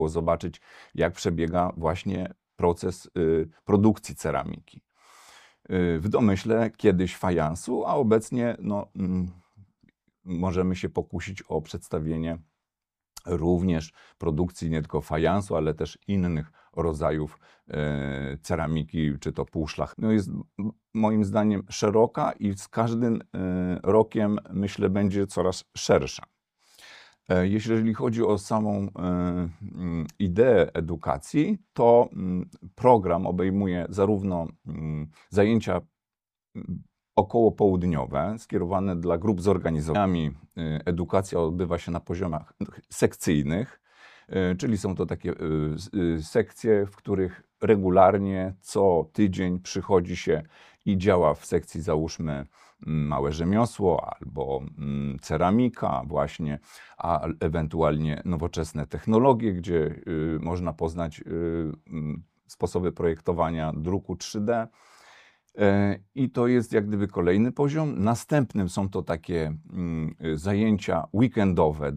zobaczyć, jak przebiega właśnie proces produkcji ceramiki. W domyśle kiedyś fajansu, a obecnie możemy się pokusić o przedstawienie również produkcji nie tylko fajansu, ale też innych rodzajów ceramiki, czy to półszlach. Jest moim zdaniem szeroka i z każdym rokiem, myślę, będzie coraz szersza. Jeśli chodzi o samą ideę edukacji, to program obejmuje zarówno zajęcia okołopołudniowe skierowane dla grup zorganizowanych. Edukacja odbywa się na poziomach sekcyjnych, czyli są to takie sekcje, w których regularnie co tydzień przychodzi się i działa w sekcji, załóżmy, małe rzemiosło albo ceramika właśnie, a ewentualnie nowoczesne technologie, gdzie można poznać sposoby projektowania druku 3D. I to jest jak gdyby kolejny poziom. Następnym są to takie zajęcia weekendowe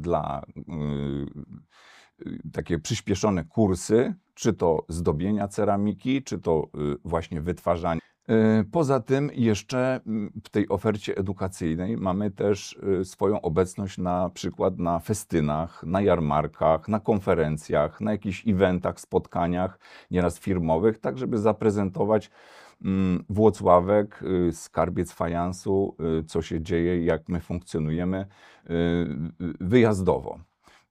takie przyspieszone kursy, czy to zdobienia ceramiki, czy to właśnie wytwarzania. Poza tym jeszcze w tej ofercie edukacyjnej mamy też swoją obecność na przykład na festynach, na jarmarkach, na konferencjach, na jakichś eventach, spotkaniach, nieraz firmowych, tak żeby zaprezentować Włocławek, skarbiec fajansu, co się dzieje, jak my funkcjonujemy wyjazdowo.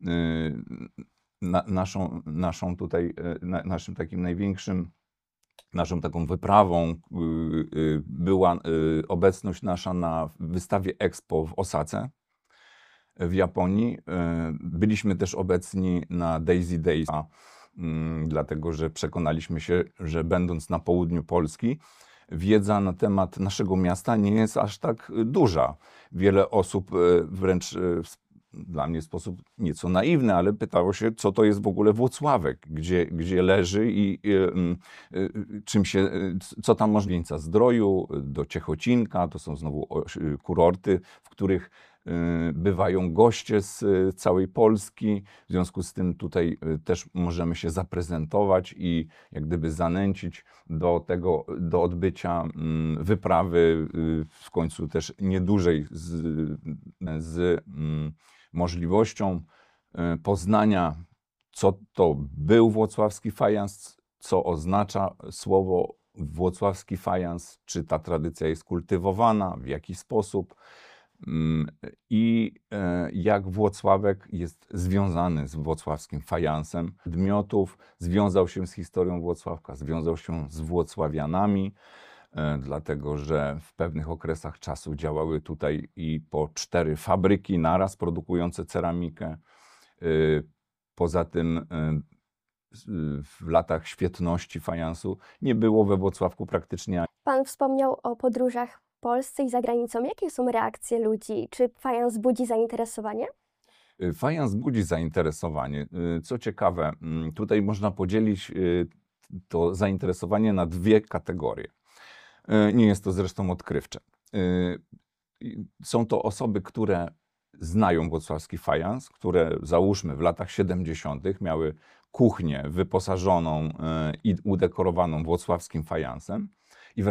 Naszym takim największym, naszą taką wyprawą była obecność nasza na wystawie Expo w Osace w Japonii. Byliśmy też obecni na Daisy Days, dlatego że przekonaliśmy się, że będąc na południu Polski, wiedza na temat naszego miasta nie jest aż tak duża. Wiele osób wręcz dla mnie w sposób nieco naiwny, ale pytało się, co to jest w ogóle Włocławek, gdzie leży i co tam można. Zdroju, do Ciechocinka, to są znowu kurorty, w których bywają goście z całej Polski. W związku z tym tutaj też możemy się zaprezentować i jak gdyby zanęcić do odbycia wyprawy, w końcu też niedużej z możliwością poznania, co to był włocławski fajans, co oznacza słowo włocławski fajans, czy ta tradycja jest kultywowana, w jaki sposób i jak Włocławek jest związany z włocławskim fajansem. Dmiotów związał się z historią Włocławka, związał się z włocławianami, dlatego że w pewnych okresach czasu działały tutaj i po 4 fabryki naraz produkujące ceramikę. Poza tym w latach świetności fajansu nie było we Włocławku praktycznie. Pan wspomniał o podróżach w Polsce i za granicą. Jakie są reakcje ludzi? Czy fajans budzi zainteresowanie? Fajans budzi zainteresowanie. Co ciekawe, tutaj można podzielić to zainteresowanie na 2 kategorie. Nie jest to zresztą odkrywcze. Są to osoby, które znają włocławski fajans, które załóżmy w latach 70. miały kuchnię wyposażoną i udekorowaną włocławskim fajansem.